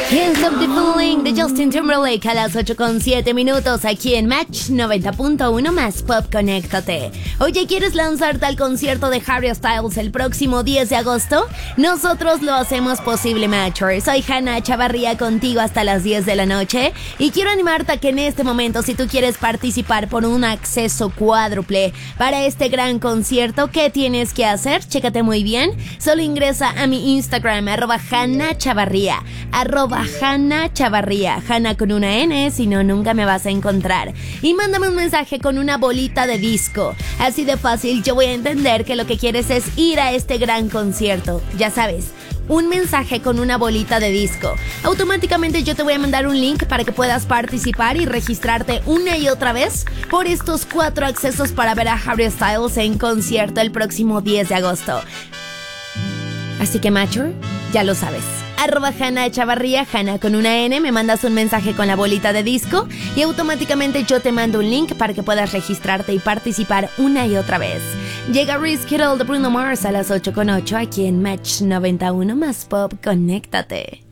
Can't Stop the Feeling de Justin Timberlake a las 8:07 aquí en Match 90.1 más Pop. Conéctate. Oye, ¿quieres lanzarte al concierto de Harry Styles el próximo 10 de agosto? Nosotros lo hacemos posible, Matcher. Soy Hanna Chavarría contigo hasta las 10 de la noche y quiero animarte a que en este momento, si tú quieres participar por un acceso cuádruple para este gran concierto, ¿qué tienes que hacer? Chécate muy bien. Solo ingresa a mi Instagram, @HannaChavarría, @HannaChavarría, Hanna con una N, si no, nunca me vas a encontrar. Y mándame un mensaje con una bolita de disco. Así de fácil, yo voy a entender que lo que quieres es ir a este gran concierto. Ya sabes, un mensaje con una bolita de disco. Automáticamente yo te voy a mandar un link para que puedas participar y registrarte una y otra vez por estos 4 accesos para ver a Harry Styles en concierto el próximo 10 de agosto. Así que, Mature, ya lo sabes. @Hanna Chavarría, Hanna con una N, me mandas un mensaje con la bolita de disco y automáticamente yo te mando un link para que puedas registrarte y participar una y otra vez. Llega Risk It All de Bruno Mars a las 8:08 aquí en Match 91 más Pop. Conéctate.